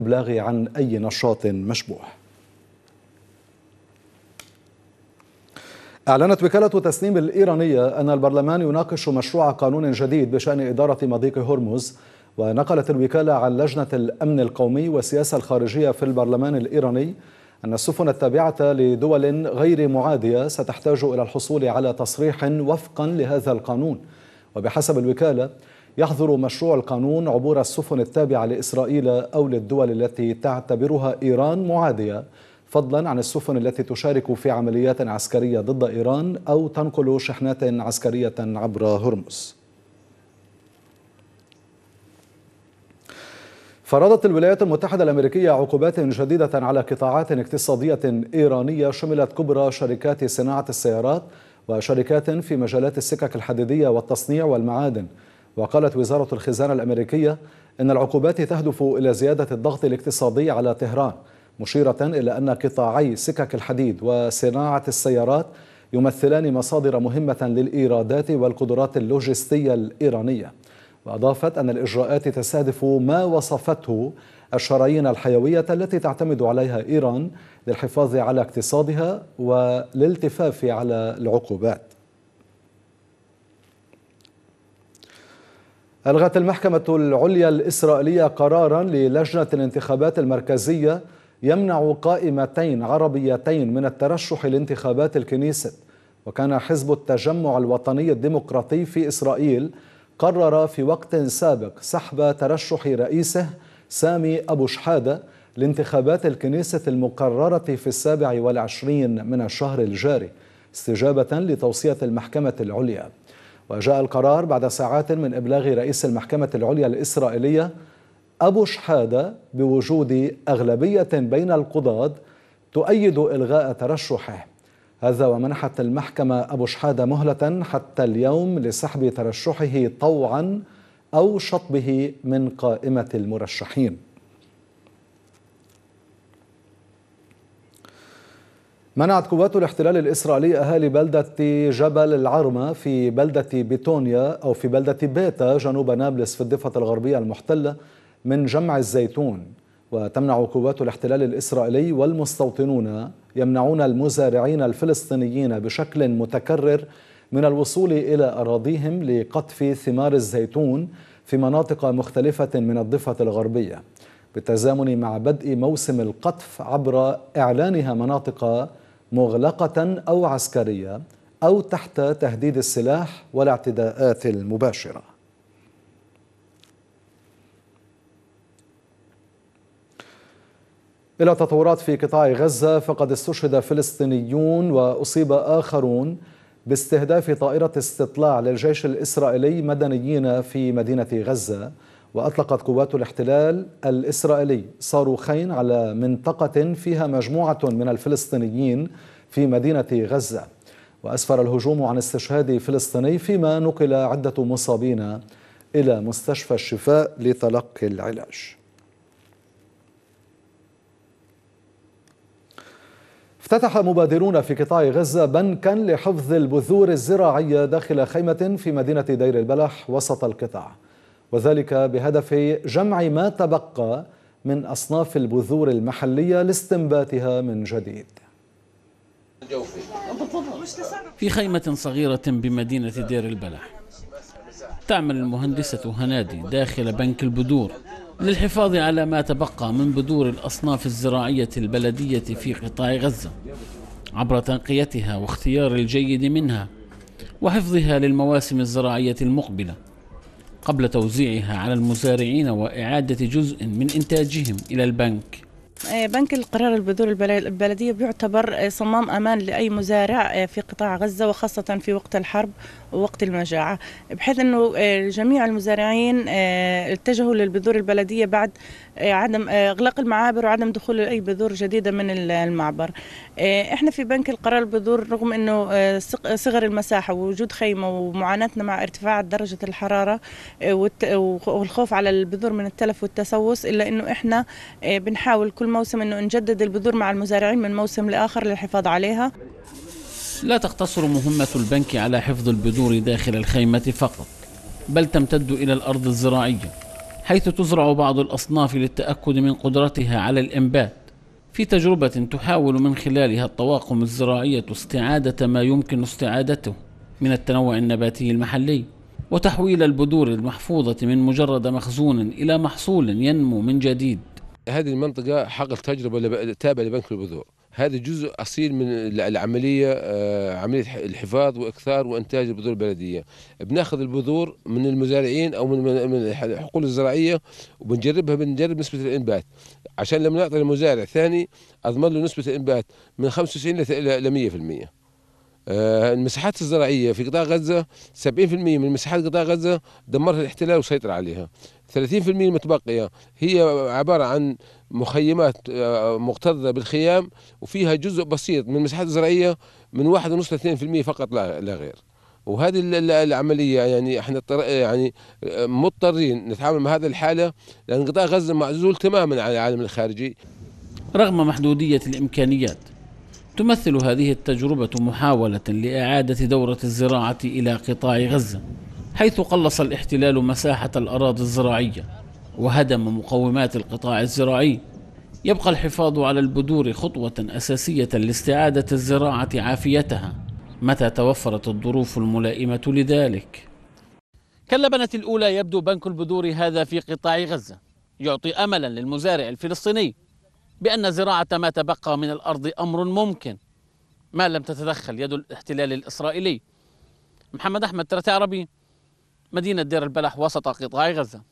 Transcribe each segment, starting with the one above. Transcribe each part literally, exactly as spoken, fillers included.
إبلاغ عن أي نشاط مشبوه. أعلنت وكالة تسنيم الإيرانية أن البرلمان يناقش مشروع قانون جديد بشأن إدارة مضيق هرمز. ونقلت الوكالة عن لجنة الأمن القومي والسياسة الخارجية في البرلمان الإيراني أن السفن التابعة لدول غير معادية ستحتاج إلى الحصول على تصريح وفقا لهذا القانون. وبحسب الوكالة يحظر مشروع القانون عبور السفن التابعة لإسرائيل أو للدول التي تعتبرها إيران معادية، فضلا عن السفن التي تشارك في عمليات عسكرية ضد إيران أو تنقل شحنات عسكرية عبر هرمز. فرضت الولايات المتحدة الأمريكية عقوبات جديدة على قطاعات اقتصادية إيرانية شملت كبرى شركات صناعة السيارات وشركات في مجالات السكك الحديدية والتصنيع والمعادن. وقالت وزارة الخزانة الأمريكية إن العقوبات تهدف إلى زيادة الضغط الاقتصادي على طهران، مشيرة إلى أن قطاعي سكك الحديد وصناعة السيارات يمثلان مصادر مهمة للإيرادات والقدرات اللوجستية الإيرانية. وأضافت أن الإجراءات تستهدف ما وصفته الشرايين الحيوية التي تعتمد عليها إيران للحفاظ على اقتصادها والالتفاف على العقوبات. ألغت المحكمة العليا الإسرائيلية قرارا للجنة الانتخابات المركزية يمنع قائمتين عربيتين من الترشح لانتخابات الكنيست. وكان حزب التجمع الوطني الديمقراطي في إسرائيل قرر في وقت سابق سحب ترشح رئيسه سامي أبو شحادة لانتخابات الكنيست المقررة في السابع والعشرين من الشهر الجاري استجابة لتوصية المحكمة العليا. وجاء القرار بعد ساعات من إبلاغ رئيس المحكمة العليا الإسرائيلية أبو شحادة بوجود أغلبية بين القضاة تؤيد إلغاء ترشحه. هذا ومنحت المحكمة أبو شحادة مهلة حتى اليوم لسحب ترشحه طوعا أو شطبه من قائمة المرشحين. منعت قوات الاحتلال الإسرائيلي أهالي بلدة جبل العرمة في بلدة بيتونيا أو في بلدة بيتا جنوب نابلس في الضفة الغربية المحتلة من جمع الزيتون. وتمنع قوات الاحتلال الإسرائيلي والمستوطنون يمنعون المزارعين الفلسطينيين بشكل متكرر من الوصول إلى أراضيهم لقطف ثمار الزيتون في مناطق مختلفة من الضفة الغربية، بالتزامن مع بدء موسم القطف عبر إعلانها مناطق مغلقة أو عسكرية أو تحت تهديد السلاح والاعتداءات المباشرة. إلى تطورات في قطاع غزة، فقد استشهد فلسطينيون وأصيب آخرون باستهداف طائرة استطلاع للجيش الإسرائيلي مدنيين في مدينة غزة. وأطلقت قوات الاحتلال الإسرائيلي صاروخين على منطقة فيها مجموعة من الفلسطينيين في مدينة غزة. وأسفر الهجوم عن استشهاد فلسطيني، فيما نقل عدة مصابين إلى مستشفى الشفاء لتلقي العلاج. افتتح مبادرون في قطاع غزة بنكا لحفظ البذور الزراعية داخل خيمة في مدينة دير البلح وسط القطاع، وذلك بهدف جمع ما تبقى من أصناف البذور المحلية لاستنباتها من جديد. في خيمة صغيرة بمدينة دير البلح تعمل المهندسة هنادي داخل بنك البذور للحفاظ على ما تبقى من بذور الأصناف الزراعية البلدية في قطاع غزة عبر تنقيتها واختيار الجيد منها وحفظها للمواسم الزراعية المقبلة قبل توزيعها على المزارعين وإعادة جزء من إنتاجهم إلى البنك. بنك القرار البذور البلدية بيعتبر صمام أمان لأي مزارع في قطاع غزة، وخاصة في وقت الحرب ووقت المجاعة، بحيث أنه جميع المزارعين اتجهوا للبذور البلدية بعد عدم إغلاق المعابر وعدم دخول أي بذور جديدة من المعبر. إحنا في بنك القرار البذور رغم أنه صغر المساحة ووجود خيمة ومعاناتنا مع ارتفاع درجة الحرارة والخوف على البذور من التلف والتسوس، إلا أنه إحنا بنحاول كل موسم أنه نجدد البذور مع المزارعين من موسم لآخر للحفاظ عليها. لا تقتصر مهمة البنك على حفظ البذور داخل الخيمة فقط، بل تمتد إلى الأرض الزراعية حيث تزرع بعض الأصناف للتأكد من قدرتها على الإنبات، في تجربة تحاول من خلالها الطواقم الزراعية استعادة ما يمكن استعادته من التنوع النباتي المحلي، وتحويل البذور المحفوظة من مجرد مخزون إلى محصول ينمو من جديد. هذه المنطقة حقق تجربة تابعة لبنك البذور، هذا جزء أصيل من العملية، عملية الحفاظ وإكثار وإنتاج البذور البلدية. بناخذ البذور من المزارعين أو من الحقول الزراعية وبنجربها، بنجرب نسبة الإنبات عشان لما نعطي المزارع ثاني أضمن له نسبة الإنبات من خمسة وتسعين إلى مئة بالمئة. المساحات الزراعية في قطاع غزة سبعين بالمئة من مساحات قطاع غزة دمرها الاحتلال وسيطر عليها، ثلاثين بالمئة المتبقية هي عبارة عن مخيمات مكتظة بالخيام، وفيها جزء بسيط من المساحات الزراعية من واحد ونص لاثنين بالمئة فقط لا غير. وهذه العملية يعني احنا يعني مضطرين نتعامل مع هذه الحالة، لأن قطاع غزة معزول تماما عن العالم الخارجي. رغم محدودية الإمكانيات، تمثل هذه التجربة محاولة لإعادة دورة الزراعة إلى قطاع غزة، حيث قلص الاحتلال مساحة الأراضي الزراعية وهدم مقومات القطاع الزراعي. يبقى الحفاظ على البذور خطوة أساسية لاستعادة الزراعة عافيتها متى توفرت الظروف الملائمة لذلك. كاللبنة الأولى يبدو بنك البذور هذا في قطاع غزة يعطي أملا للمزارع الفلسطيني بأن زراعة ما تبقى من الأرض أمر ممكن ما لم تتدخل يد الاحتلال الإسرائيلي. محمد أحمد، ترتي عربي، مدينة دير البلح وسط قطاع غزة.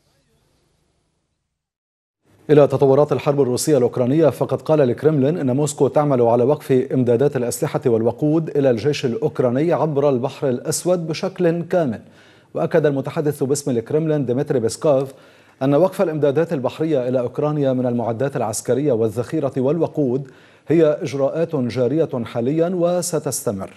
إلى تطورات الحرب الروسية الأوكرانية، فقد قال الكرملين أن موسكو تعمل على وقف إمدادات الأسلحة والوقود إلى الجيش الأوكراني عبر البحر الأسود بشكل كامل. وأكد المتحدث باسم الكرملين ديمتري بيسكوف أن وقف الإمدادات البحرية إلى أوكرانيا من المعدات العسكرية والذخيرة والوقود هي إجراءات جارية حاليا وستستمر.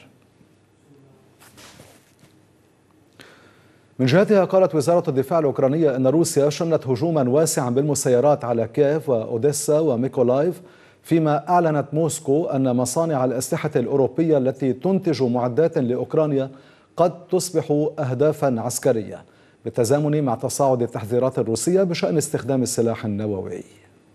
من جهتها، قالت وزارة الدفاع الأوكرانية أن روسيا شنت هجوما واسعا بالمسيرات على كييف وأوديسا وميكولايف، فيما أعلنت موسكو أن مصانع الأسلحة الأوروبية التي تنتج معدات لأوكرانيا قد تصبح أهدافا عسكرية، بالتزامن مع تصاعد التحذيرات الروسية بشأن استخدام السلاح النووي.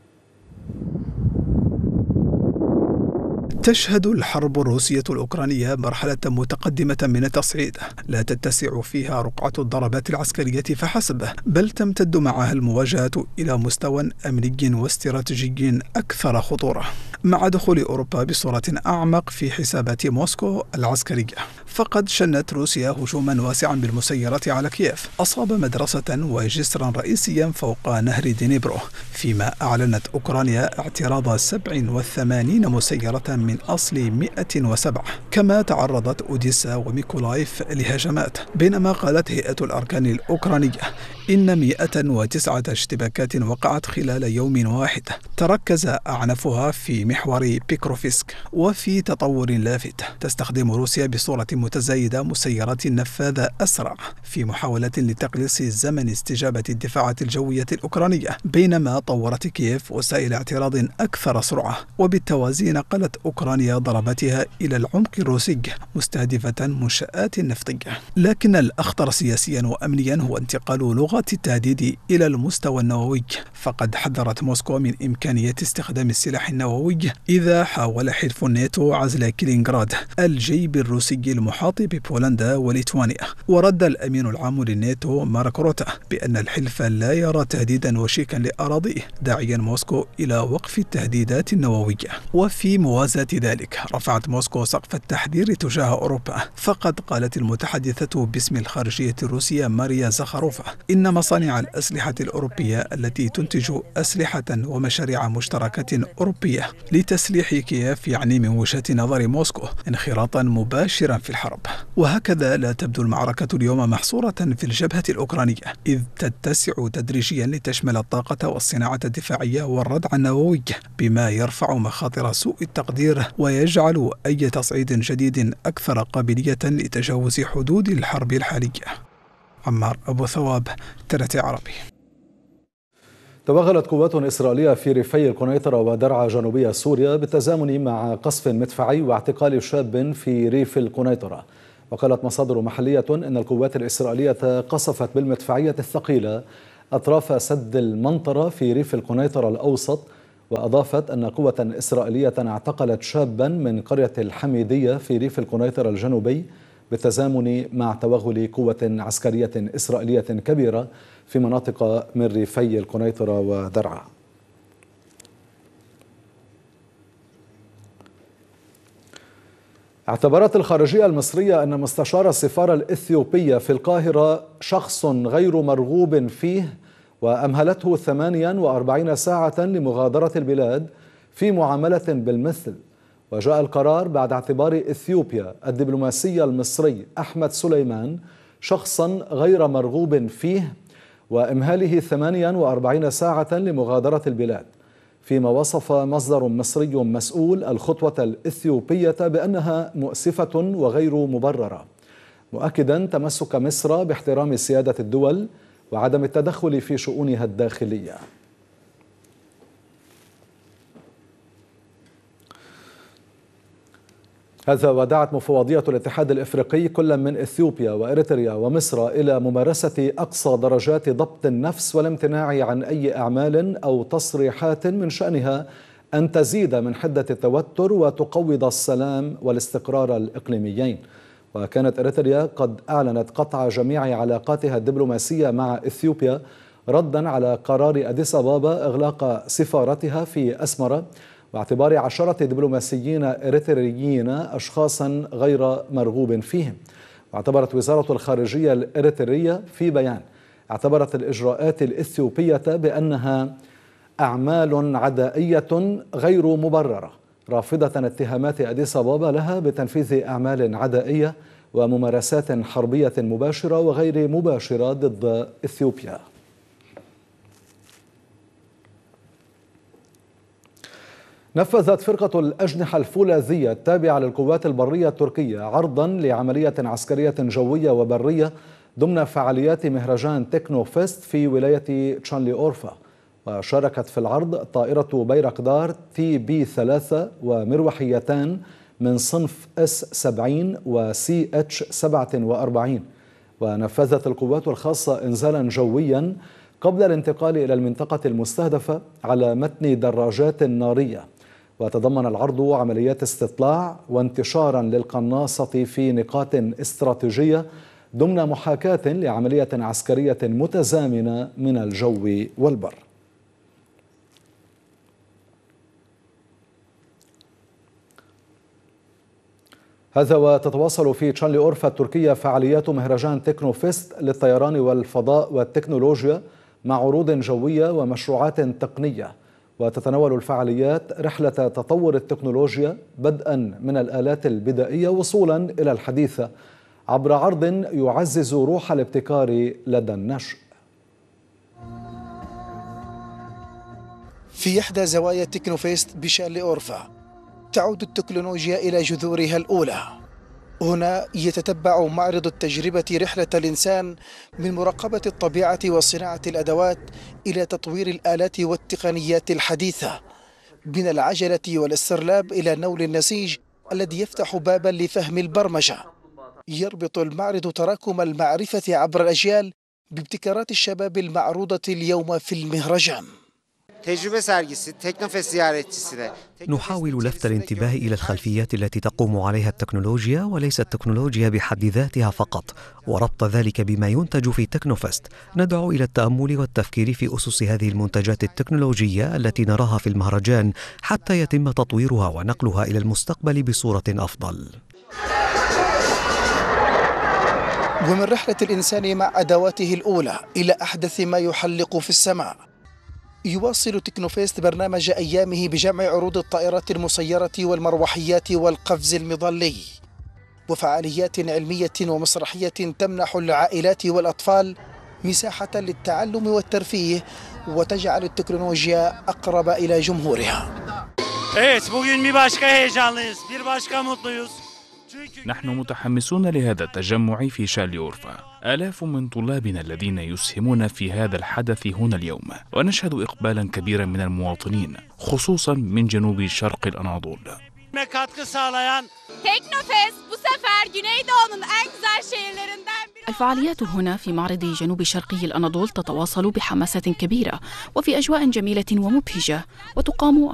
تشهد الحرب الروسية الأوكرانية مرحلة متقدمة من التصعيد، لا تتسع فيها رقعة الضربات العسكرية فحسب، بل تمتد معها المواجهة إلى مستوى أمني واستراتيجي أكثر خطورة، مع دخول أوروبا بصورة أعمق في حسابات موسكو العسكرية. فقد شنت روسيا هجوما واسعا بالمسيرات على كييف، أصاب مدرسة وجسرا رئيسيا فوق نهر دينيبرو، فيما أعلنت أوكرانيا اعتراض سبع وثمانين مسيرة من أصل مئة وسبعة. كما تعرضت أوديسا وميكولايف لهجمات، بينما قالت هيئة الأركان الأوكرانية إن مئة وتسعة اشتباكات وقعت خلال يوم واحد، تركز أعنفها في محور بيكروفسك. وفي تطور لافت، تستخدم روسيا بصورة متزايدة مسيرات نفاذة أسرع في محاولة لتقليص زمن استجابة الدفاعات الجوية الأوكرانية، بينما طورت كييف وسائل اعتراض أكثر سرعة. وبالتوازي نقلت أوكرانيا ضرباتها إلى العمق الروسي مستهدفة منشآت نفطية. لكن الأخطر سياسيا وأمنيا هو انتقال لغة التهديد إلى المستوى النووي، فقد حذرت موسكو من إمكانية استخدام السلاح النووي إذا حاول حلف الناتو عزل كلينغراد الجيب الروسي المحاط ببولندا وليتوانيا. ورد الأمين العام للناتو مارك روتا بأن الحلف لا يرى تهديدا وشيكا لأراضيه، داعيا موسكو إلى وقف التهديدات النووية. وفي موازاة ذلك، رفعت موسكو سقف التحذير تجاه أوروبا، فقد قالت المتحدثة باسم الخارجية الروسية ماريا زخاروفا إن مصانع الأسلحة الأوروبية التي تنتج أسلحة ومشاريع مشتركة أوروبية لتسليح كييف يعني من وجهة نظر موسكو انخراطا مباشرا في الحرب. وهكذا لا تبدو المعركة اليوم محصورة في الجبهة الأوكرانية، إذ تتسع تدريجيا لتشمل الطاقة والصناعة الدفاعية والردع النووي، بما يرفع مخاطر سوء التقدير ويجعل أي تصعيد جديد أكثر قابلية لتجاوز حدود الحرب الحالية. عمار أبو ثواب، ترتي عربي. توغلت قوات إسرائيلية في ريفي القنيطرة ودرعا جنوبية سوريا بالتزامن مع قصف مدفعي واعتقال شاب في ريف القنيطرة. وقالت مصادر محلية أن القوات الإسرائيلية قصفت بالمدفعية الثقيلة أطراف سد المنطرة في ريف القنيطرة الأوسط. وأضافت أن قوة إسرائيلية اعتقلت شابا من قرية الحميدية في ريف القنيطرة الجنوبي بالتزامن مع توغل قوة عسكرية إسرائيلية كبيرة في مناطق من ريفي القنيطرة ودرعا. اعتبرت الخارجية المصرية أن مستشار السفارة الإثيوبية في القاهرة شخص غير مرغوب فيه، وأمهلته ثمانيا وأربعين ساعة لمغادرة البلاد في معاملة بالمثل. وجاء القرار بعد اعتبار إثيوبيا الدبلوماسي المصري أحمد سليمان شخصا غير مرغوب فيه، وإمهاله ثمانيا وأربعين ساعة لمغادرة البلاد، فيما وصف مصدر مصري مسؤول الخطوة الإثيوبية بأنها مؤسفة وغير مبررة، مؤكدا تمسك مصر باحترام سيادة الدول وعدم التدخل في شؤونها الداخلية. هذا ودعت مفوضية الاتحاد الإفريقي كل من إثيوبيا وإريتريا ومصر إلى ممارسة أقصى درجات ضبط النفس والامتناع عن أي أعمال أو تصريحات من شأنها أن تزيد من حدة التوتر وتقوض السلام والاستقرار الإقليميين. وكانت إريتريا قد أعلنت قطع جميع علاقاتها الدبلوماسية مع إثيوبيا ردا على قرار أديس أبابا إغلاق سفارتها في أسمرة، واعتبار عشرة دبلوماسيين إريتريين أشخاصا غير مرغوب فيهم. واعتبرت وزارة الخارجية الإريترية في بيان اعتبرت الإجراءات الإثيوبية بأنها أعمال عدائية غير مبررة، رافضة اتهامات أديس أبابا لها بتنفيذ أعمال عدائية وممارسات حربية مباشرة وغير مباشرة ضد إثيوبيا. نفذت فرقة الأجنحة الفولاذية التابعة للقوات البرية التركية عرضا لعملية عسكرية جوية وبرية ضمن فعاليات مهرجان تكنو فيست في ولاية تشانلي أورفا. وشاركت في العرض طائرة بيرقدار تي بي ثلاثة ومروحيتان من صنف اس سبعين وسي اتش سبعة وأربعين. ونفذت القوات الخاصة إنزالا جويا قبل الانتقال إلى المنطقة المستهدفة على متن دراجات نارية. وتضمن العرض عمليات استطلاع وانتشارا للقناصة في نقاط استراتيجية ضمن محاكاة لعملية عسكرية متزامنة من الجو والبر. هذا وتتواصل في تشانلي أورفا التركية فعاليات مهرجان تكنو فيست للطيران والفضاء والتكنولوجيا مع عروض جوية ومشروعات تقنية. وتتناول الفعاليات رحلة تطور التكنولوجيا بدءا من الآلات البدائية وصولا إلى الحديثة عبر عرض يعزز روح الابتكار لدى النشء. في إحدى زوايا تكنوفيست بشارلي أورفا تعود التكنولوجيا إلى جذورها الأولى. هنا يتتبع معرض التجربة رحلة الإنسان من مراقبة الطبيعة وصناعة الأدوات إلى تطوير الآلات والتقنيات الحديثة، من العجلة والاسترلاب إلى نول النسيج الذي يفتح بابا لفهم البرمجة. يربط المعرض تراكم المعرفة عبر الأجيال بابتكارات الشباب المعروضة اليوم في المهرجان. نحاول لفت الانتباه إلى الخلفيات التي تقوم عليها التكنولوجيا وليس التكنولوجيا بحد ذاتها فقط، وربط ذلك بما ينتج في تكنوفيست. ندعو إلى التأمل والتفكير في أسس هذه المنتجات التكنولوجية التي نراها في المهرجان حتى يتم تطويرها ونقلها إلى المستقبل بصورة أفضل. ومن رحلة الإنسان مع أدواته الأولى إلى أحدث ما يحلق في السماء، يواصل تكنوفيست برنامج أيامه بجمع عروض الطائرات المسيرة والمروحيات والقفز المظلي وفعاليات علمية ومسرحية تمنح العائلات والأطفال مساحة للتعلم والترفيه وتجعل التكنولوجيا أقرب إلى جمهورها. نحن متحمسون لهذا التجمع في شارلي أورفا. آلاف من طلابنا الذين يسهمون في هذا الحدث هنا اليوم، ونشهد إقبالا كبيرا من المواطنين خصوصا من جنوب شرق الأناضول. Teknofest bu sefer Güneydoğu'nun en güzel şehirlerinden biri. الفعاليات هنا في معرض جنوب شرقي الأناضول تتواصل بحماسة كبيرة وفي أجواء جميلة ومبهجة، وتقام